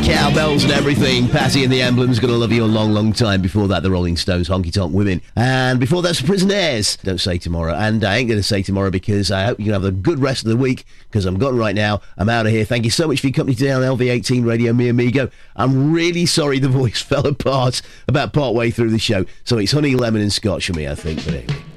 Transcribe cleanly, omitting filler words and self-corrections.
Cowbells and everything. Patty and the Emblems, Gonna Love You a Long, Long Time. Before that, the Rolling Stones, Honky Tonk Women. And before that's Prisoners. Don't say tomorrow. And I ain't going to say tomorrow because I hope you can have a good rest of the week because I'm gone right now. I'm out of here. Thank you so much for your company today on LV18 Radio, mi amigo. I'm really sorry the voice fell apart about part way through the show. So it's honey, lemon and scotch for me, I think. But anyway.